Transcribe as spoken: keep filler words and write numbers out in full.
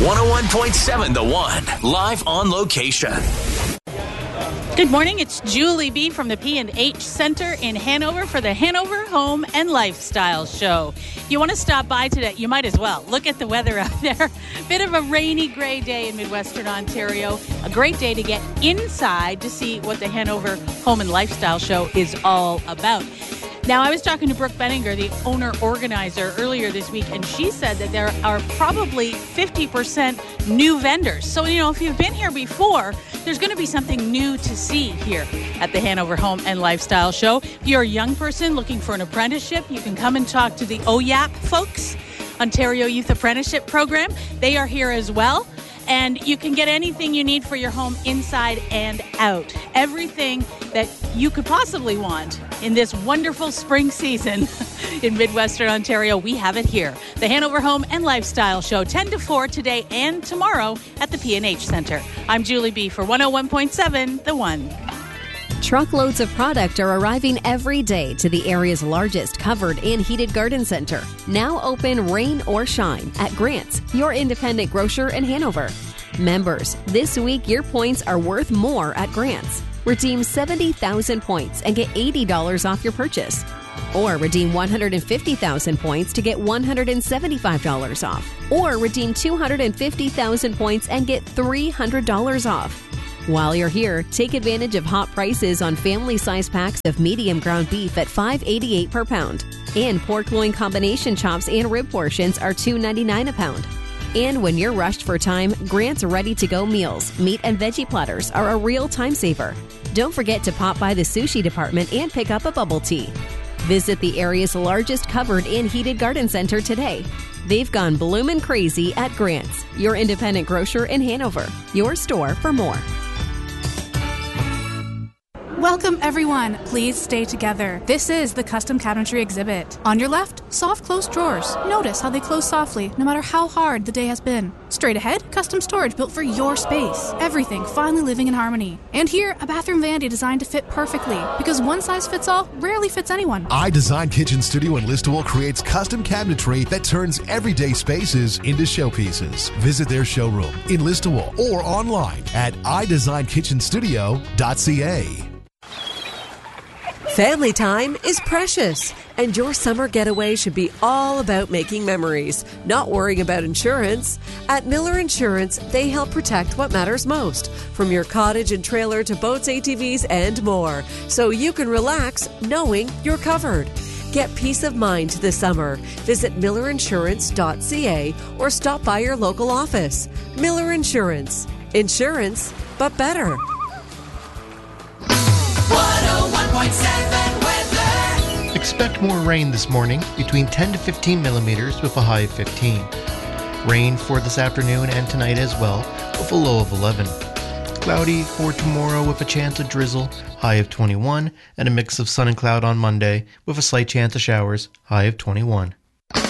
one oh one point seven The One, live on location. Good morning. It's Julie B. from the P and H Center in Hanover for the Hanover Home and Lifestyle Show. If you want to stop by today, you might as well. Look at the weather out there. Bit of a rainy, gray day in Midwestern Ontario. A great day to get inside to see what the Hanover Home and Lifestyle Show is all about. Now, I was talking to Brooke Benninger, the owner-organizer, earlier this week, and she said that there are probably fifty percent new vendors. So, you know, if you've been here before, there's going to be something new to see here at the Hanover Home and Lifestyle Show. If you're a young person looking for an apprenticeship, you can come and talk to the O Y A P folks, Ontario Youth Apprenticeship Program. They are here as well. And you can get anything you need for your home inside and out. Everything that you could possibly want in this wonderful spring season in Midwestern Ontario, we have it here. The Hanover Home and Lifestyle Show, ten to four today and tomorrow at the P and H Center. I'm Julie B. for one oh one point seven The One. Truckloads of product are arriving every day to the area's largest covered and heated garden center. Now open rain or shine at Grant's, your independent grocer in Hanover. Members, this week your points are worth more at Grant's. Redeem seventy thousand points and get eighty dollars off your purchase. Or redeem one hundred fifty thousand points to get one hundred seventy-five dollars off. Or redeem two hundred fifty thousand points and get three hundred dollars off. While you're here, take advantage of hot prices on family-size packs of medium ground beef at five dollars and eighty-eight cents per pound. And pork loin combination chops and rib portions are two dollars and ninety-nine cents a pound. And when you're rushed for time, Grant's ready-to-go meals, meat and veggie platters are a real time saver. Don't forget to pop by the sushi department and pick up a bubble tea. Visit the area's largest covered and heated garden center today. They've gone bloomin' crazy at Grant's, your independent grocer in Hanover. Your store for more. Welcome, everyone. Please stay together. This is the Custom Cabinetry exhibit. On your left, soft close drawers. Notice how they close softly, no matter how hard the day has been. Straight ahead, custom storage built for your space. Everything finally living in harmony. And here, a bathroom vanity designed to fit perfectly, because one size fits all rarely fits anyone. iDesign Kitchen Studio in Listowel creates custom cabinetry that turns everyday spaces into showpieces. Visit their showroom in Listowel or online at i design kitchen studio dot c a. Family time is precious, and your summer getaway should be all about making memories, not worrying about insurance. At Miller Insurance, they help protect what matters most, from your cottage and trailer to boats, A T Vs, and more, so you can relax knowing you're covered. Get peace of mind this summer. Visit miller insurance dot c a or stop by your local office. Miller Insurance. Insurance, but better. one oh one point seven weather. Expect more rain this morning, between ten to fifteen millimeters with a high of fifteen. Rain for this afternoon and tonight as well, with a low of eleven. Cloudy for tomorrow with a chance of drizzle, high of twenty-one, and a mix of sun and cloud on Monday with a slight chance of showers, high of twenty-one.